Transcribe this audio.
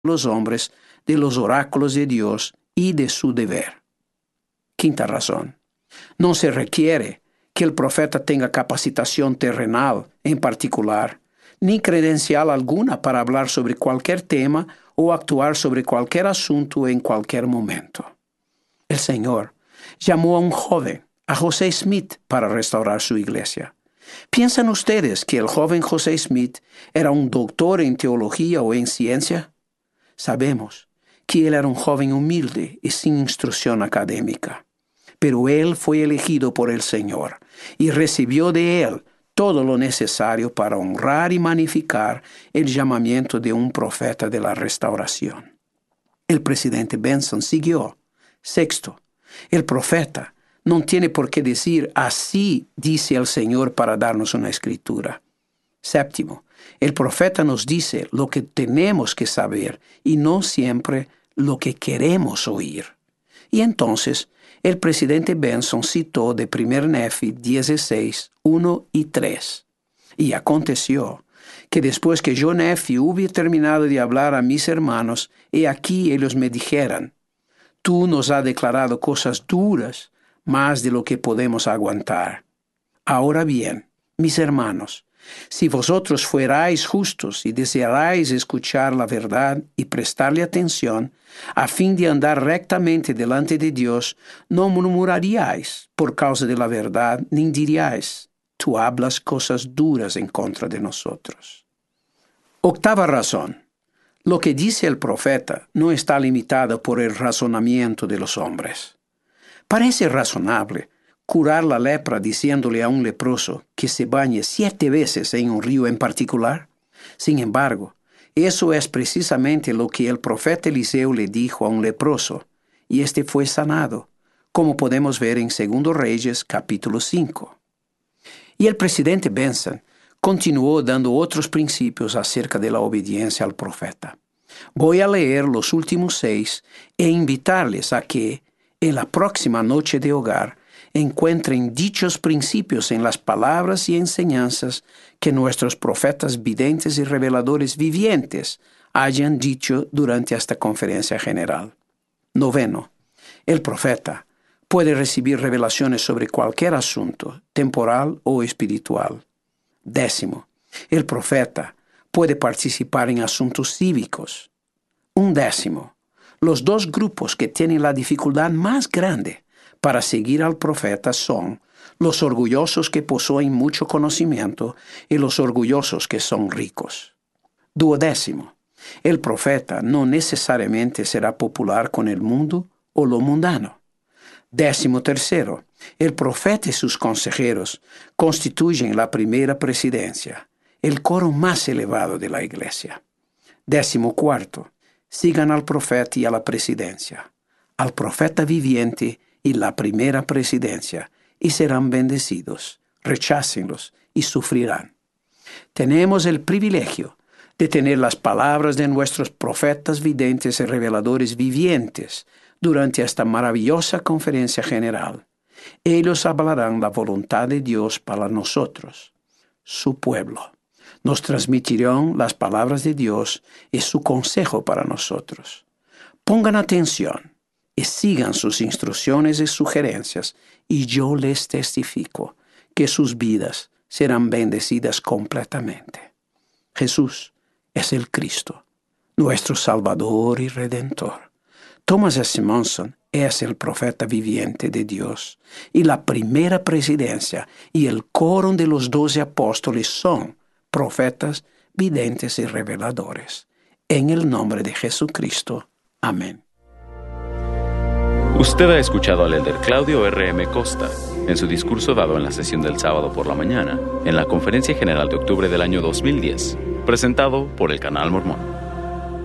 los hombres de los oráculos de Dios y de su deber. Quinta razón. No se requiere que el profeta tenga capacitación terrenal en particular, ni credencial alguna para hablar sobre cualquier tema o actuar sobre cualquier asunto en cualquier momento. El Señor llamó a un joven, a José Smith, para restaurar su iglesia. ¿Piensan ustedes que el joven José Smith era un doctor en teología o en ciencia? Sabemos que él era un joven humilde y sin instrucción académica. Pero él fue elegido por el Señor y recibió de él todo lo necesario para honrar y magnificar el llamamiento de un profeta de la restauración. El presidente Benson siguió. Sexto, el profeta no tiene por qué decir así dice el Señor para darnos una escritura. Séptimo, el profeta nos dice lo que tenemos que saber y no siempre lo que queremos oír. Y entonces, el presidente Benson citó de 1 Nefi 16, 1 y 3. Y aconteció que después que yo, Nefi, hube terminado de hablar a mis hermanos, he aquí ellos me dijeran, tú nos has declarado cosas duras, más de lo que podemos aguantar. Ahora bien, mis hermanos, si vosotros fuerais justos y desearais escuchar la verdad y prestarle atención, a fin de andar rectamente delante de Dios, no murmuraríais por causa de la verdad, ni diríais, tú hablas cosas duras en contra de nosotros. Octava razón. Lo que dice el profeta no está limitado por el razonamiento de los hombres. Parece razonable curar la lepra diciéndole a un leproso que se bañe 7 veces en un río en particular. Sin embargo, eso es precisamente lo que el profeta Eliseo le dijo a un leproso, y éste fue sanado, como podemos ver en 2 Reyes capítulo 5. Y el presidente Benson continuó dando otros principios acerca de la obediencia al profeta. Voy a leer los últimos 6 e invitarles a que, en la próxima noche de hogar, encuentren dichos principios en las palabras y enseñanzas que nuestros profetas videntes y reveladores vivientes hayan dicho durante esta conferencia general. Noveno, el profeta puede recibir revelaciones sobre cualquier asunto, temporal o espiritual. Décimo, el profeta puede participar en asuntos cívicos. 11, los 2 grupos que tienen la dificultad más grande para seguir al profeta son los orgullosos que poseen mucho conocimiento y los orgullosos que son ricos. 12, el profeta no necesariamente será popular con el mundo o lo mundano. 13, el profeta y sus consejeros constituyen la primera presidencia, el coro más elevado de la iglesia. 14, sigan al profeta y a la presidencia, al profeta viviente y la primera presidencia, y serán bendecidos. Rechácenlos y sufrirán. Tenemos el privilegio de tener las palabras de nuestros profetas videntes y reveladores vivientes durante esta maravillosa conferencia general. Ellos hablarán la voluntad de Dios para nosotros, su pueblo. Nos transmitirán las palabras de Dios y su consejo para nosotros. Pongan atención y sigan sus instrucciones y sugerencias, y yo les testifico que sus vidas serán bendecidas completamente. Jesús es el Cristo, nuestro Salvador y Redentor. Thomas S. Monson es el profeta viviente de Dios, y la primera presidencia y el coro de los 12 apóstoles son profetas, videntes y reveladores. En el nombre de Jesucristo. Amén. Usted ha escuchado al elder Claudio R.M. Costa en su discurso dado en la sesión del sábado por la mañana en la Conferencia General de octubre del año 2010, presentado por el Canal Mormón.